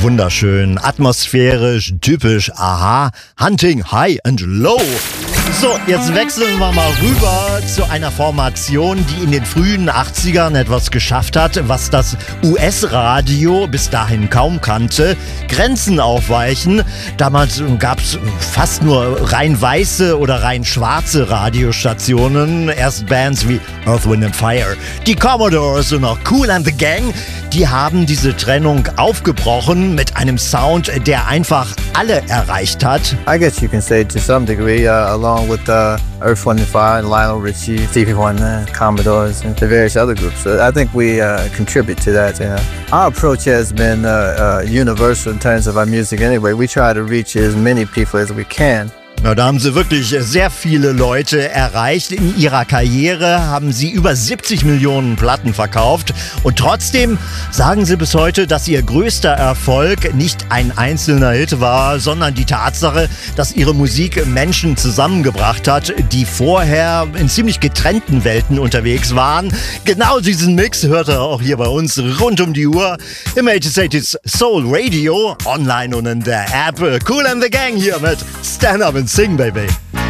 Wunderschön, atmosphärisch, typisch, aha, Hunting High and Low. So, jetzt wechseln wir mal rüber zu einer Formation, die in den frühen 80ern etwas geschafft hat, was das US-Radio bis dahin kaum kannte. Grenzen aufweichen. Damals gab es fast nur rein weiße oder rein schwarze Radiostationen. Erst Bands wie Earth, Wind and Fire, die Commodores und auch Kool and the Gang, die haben diese Trennung aufgebrochen mit einem Sound, der einfach alle erreicht hat. I guess you can say to some degree, along with Earth, Wind and Fire, and Lionel Richie, Stevie Wonder, Commodores, and the various other groups. I think we contribute to that. Our approach has been universal in terms of our music anyway. We try to reach as many people as we can. Na, da haben sie wirklich sehr viele Leute erreicht. In ihrer Karriere haben sie über 70 Millionen Platten verkauft. Und trotzdem sagen sie bis heute, dass ihr größter Erfolg nicht ein einzelner Hit war, sondern die Tatsache, dass ihre Musik Menschen zusammengebracht hat, die vorher in ziemlich getrennten Welten unterwegs waren. Genau diesen Mix hört er auch hier bei uns rund um die Uhr im 80s Soul Radio, online und in der App. Kool and the Gang hier mit Stand Up and Sing, baby.